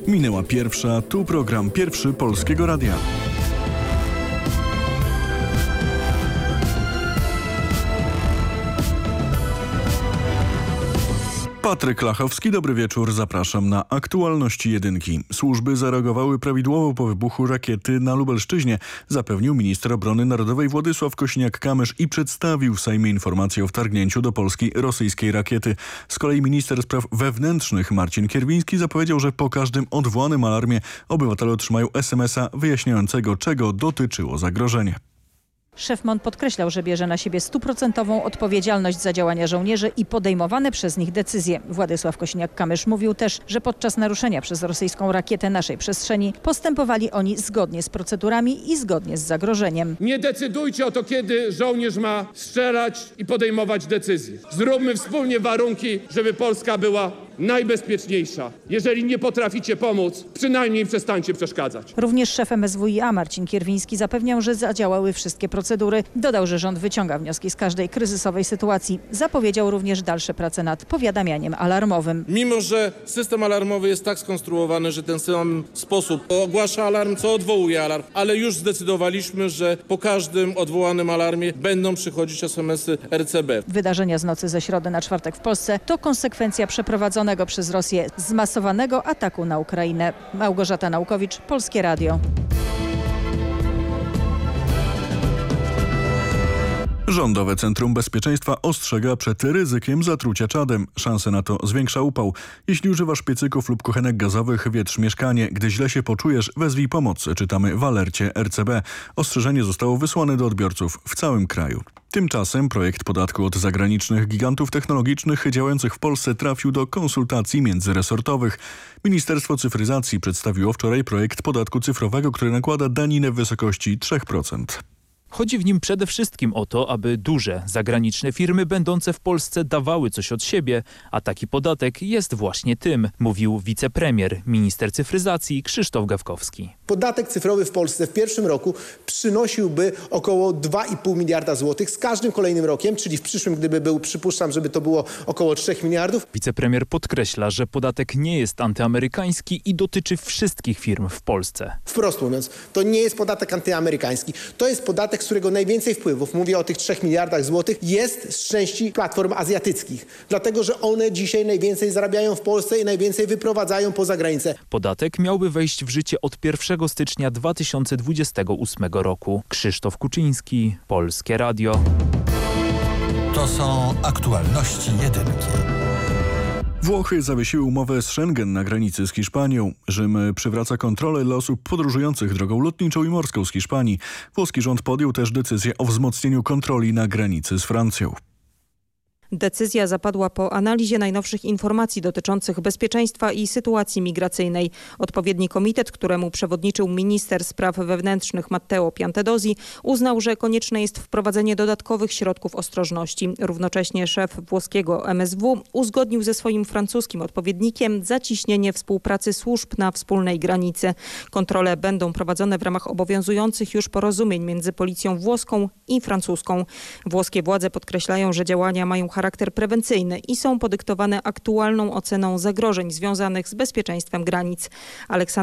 Minęła pierwsza, tu program Pierwszy Polskiego Radia. Patryk Lachowski, dobry wieczór, zapraszam na aktualności jedynki. Służby zareagowały prawidłowo po wybuchu rakiety na Lubelszczyźnie, zapewnił minister obrony narodowej Władysław Kosiniak-Kamysz i przedstawił w Sejmie informację o wtargnięciu do Polski rosyjskiej rakiety. Z kolei minister spraw wewnętrznych Marcin Kierwiński zapowiedział, że po każdym odwołanym alarmie obywatele otrzymają SMS-a wyjaśniającego, czego dotyczyło zagrożenie. Szef MON podkreślał, że bierze na siebie 100% odpowiedzialność za działania żołnierzy i podejmowane przez nich decyzje. Władysław Kosiniak-Kamysz mówił też, że podczas naruszenia przez rosyjską rakietę naszej przestrzeni postępowali oni zgodnie z procedurami i zgodnie z zagrożeniem. Nie decydujcie o to, kiedy żołnierz ma strzelać i podejmować decyzje. Zróbmy wspólnie warunki, żeby Polska była najbezpieczniejsza. Jeżeli nie potraficie pomóc, przynajmniej przestańcie przeszkadzać. Również szef MSWiA Marcin Kierwiński zapewniał, że zadziałały wszystkie procedury. Dodał, że rząd wyciąga wnioski z każdej kryzysowej sytuacji. Zapowiedział również dalsze prace nad powiadamianiem alarmowym. Mimo że system alarmowy jest tak skonstruowany, że ten sam sposób ogłasza alarm, co odwołuje alarm, ale już zdecydowaliśmy, że po każdym odwołanym alarmie będą przychodzić SMS-y RCB. Wydarzenia z nocy ze środy na czwartek w Polsce to konsekwencja przeprowadzonego przez Rosję zmasowanego ataku na Ukrainę. Małgorzata Naukowicz, Polskie Radio. Rządowe Centrum Bezpieczeństwa ostrzega przed ryzykiem zatrucia czadem. Szanse na to zwiększa upał. Jeśli używasz piecyków lub kuchenek gazowych, wietrz mieszkanie. Gdy źle się poczujesz, wezwij pomoc, czytamy w alercie RCB. Ostrzeżenie zostało wysłane do odbiorców w całym kraju. Tymczasem projekt podatku od zagranicznych gigantów technologicznych działających w Polsce trafił do konsultacji międzyresortowych. Ministerstwo Cyfryzacji przedstawiło wczoraj projekt podatku cyfrowego, który nakłada daninę w wysokości 3%. Chodzi w nim przede wszystkim o to, aby duże, zagraniczne firmy będące w Polsce dawały coś od siebie, a taki podatek jest właśnie tym, mówił wicepremier, minister cyfryzacji Krzysztof Gawkowski. Podatek cyfrowy w Polsce w pierwszym roku przynosiłby około 2,5 miliarda złotych z każdym kolejnym rokiem, czyli w przyszłym, gdyby był, przypuszczam, żeby to było około 3 miliardów. Wicepremier podkreśla, że podatek nie jest antyamerykański i dotyczy wszystkich firm w Polsce. Wprost mówiąc, to nie jest podatek antyamerykański. To jest podatek, z którego najwięcej wpływów, mówię o tych 3 miliardach złotych, jest z części platform azjatyckich. Dlatego, że one dzisiaj najwięcej zarabiają w Polsce i najwięcej wyprowadzają poza granicę. Podatek miałby wejść w życie od 1 stycznia 2028 roku. Krzysztof Kuczyński, Polskie Radio. To są aktualności jedynki. Włochy zawiesiły umowę z Schengen na granicy z Hiszpanią. Rzym przywraca kontrolę dla osób podróżujących drogą lotniczą i morską z Hiszpanii. Włoski rząd podjął też decyzję o wzmocnieniu kontroli na granicy z Francją. Decyzja zapadła po analizie najnowszych informacji dotyczących bezpieczeństwa i sytuacji migracyjnej. Odpowiedni komitet, któremu przewodniczył minister spraw wewnętrznych Matteo Piantedosi, uznał, że konieczne jest wprowadzenie dodatkowych środków ostrożności. Równocześnie szef włoskiego MSW uzgodnił ze swoim francuskim odpowiednikiem zacieśnienie współpracy służb na wspólnej granicy. Kontrole będą prowadzone w ramach obowiązujących już porozumień między policją włoską i francuską. Włoskie władze podkreślają, że działania mają charakter prewencyjny i są podyktowane aktualną oceną zagrożeń związanych z bezpieczeństwem granic. Aleksandra